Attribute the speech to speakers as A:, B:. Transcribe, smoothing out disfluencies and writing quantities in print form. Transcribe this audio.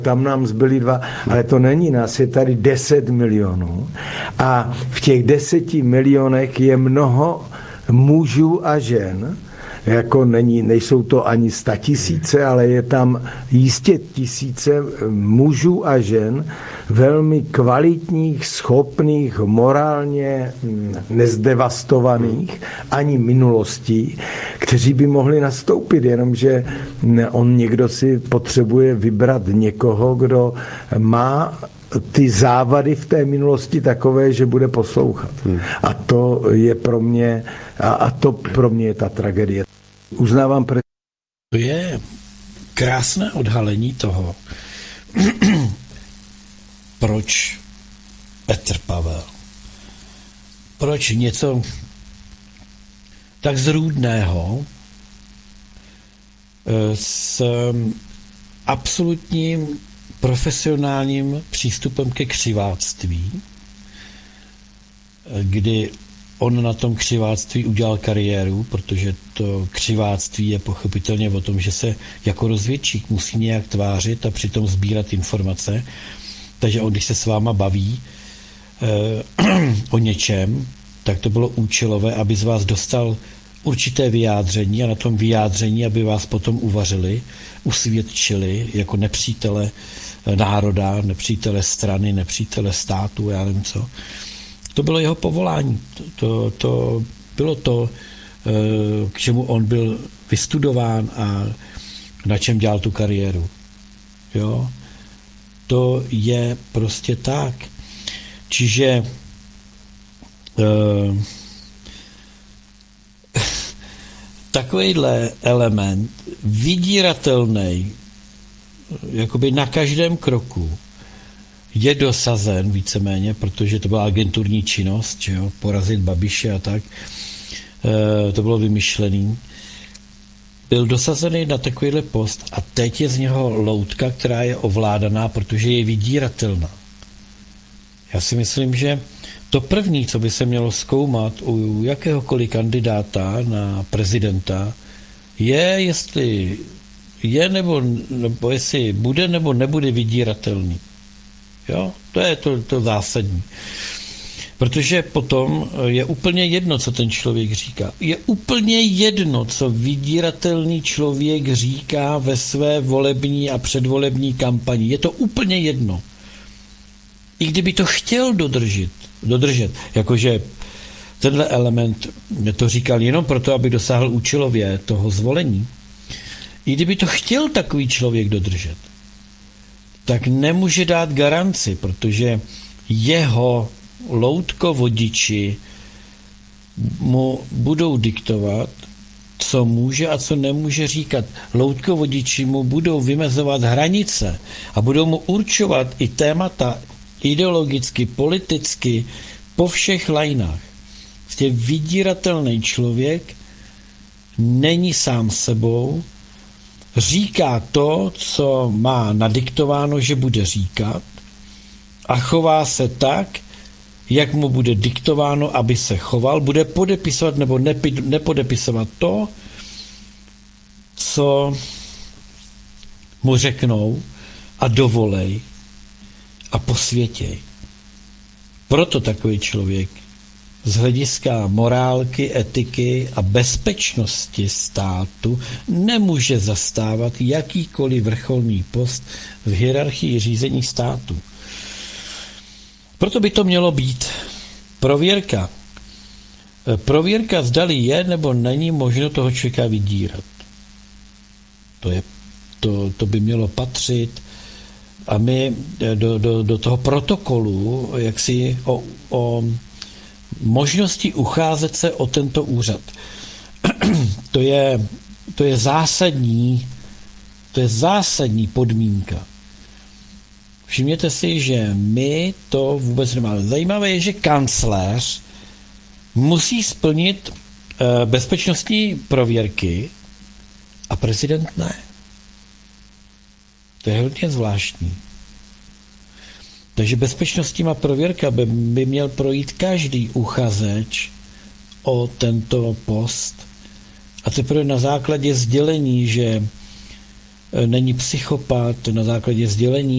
A: tam nám zbyly 2, ale to není, nás je tady 10 milionů a v těch 10 milionech je mnoho mužů a žen, jako nejsou to ani 100 000, ale je tam jistě tisíce mužů a žen, velmi kvalitních, schopných, morálně nezdevastovaných ani minulostí, kteří by mohli nastoupit, jenomže někdo si potřebuje vybrat někoho, kdo má ty závady v té minulosti takové, že bude poslouchat. A to je pro mě, je ta tragédie. Uznávám.
B: To je krásné odhalení toho, proč Petr Pavel, proč něco tak zrůdného s absolutním profesionálním přístupem ke křiváctví, kdy on na tom křiváctví udělal kariéru, protože to křiváctví je pochopitelně o tom, že se jako rozvědčík musí nějak tvářit a přitom sbírat informace. Takže on, když se s váma baví o něčem, tak to bylo účelové, aby z vás dostal určité vyjádření a na tom vyjádření, aby vás potom uvařili, usvědčili jako nepřítele národa, nepřítele strany, nepřítele státu, já nevím co. To bylo jeho povolání. To bylo to, k čemu on byl vystudován a na čem dělal tu kariéru. Jo? To je prostě tak. Čiže takovýhle element vydíratelný jakoby na každém kroku je dosazen víceméně, protože to byla agenturní činnost, že jo, porazit Babiše a tak, to bylo vymyšlený. Byl dosazený na takovýhle post a teď je z něho loutka, která je ovládaná, protože je vydíratelná. Já si myslím, že to první, co by se mělo zkoumat u jakéhokoliv kandidáta na prezidenta, je, jestli je nebo jestli bude nebo nebude vydíratelný. Jo? To je to zásadní. Protože potom je úplně jedno, co ten člověk říká. Je úplně jedno, co vydíratelný člověk říká ve své volební a předvolební kampani. Je to úplně jedno. I kdyby to chtěl dodržet, jakože tenhle element to říkal jenom proto, aby dosáhl účelově toho zvolení. I kdyby to chtěl takový člověk dodržet, tak nemůže dát garanci, protože jeho loutkovodiči mu budou diktovat, co může a co nemůže říkat. Loutkovodiči mu budou vymezovat hranice a budou mu určovat i témata ideologicky, politicky, po všech lajnách. Prostě vydíratelný člověk není sám sebou, říká to, co má nadiktováno, že bude říkat a chová se tak, jak mu bude diktováno, aby se choval, bude podepisovat nebo nepodepisovat to, co mu řeknou a dovolej a posvětěj. Proto takový člověk z hlediska morálky, etiky a bezpečnosti státu nemůže zastávat jakýkoliv vrcholný post v hierarchii řízení státu. Proto by to mělo být prověrka. Prověrka, zdali je nebo není možno toho člověka vydírat. To by mělo patřit a my do toho protokolu jaksi o možnosti ucházet se o tento úřad. To je zásadní podmínka. Všimněte si, že my to vůbec nemáme. Zajímavé je, že kancléř musí splnit bezpečnostní prověrky a prezident ne. To je hodně zvláštní. Takže bezpečnostníma prověrka by měl projít každý uchazeč o tento post a teprve na základě sdělení, že není psychopat, na základě sdělení,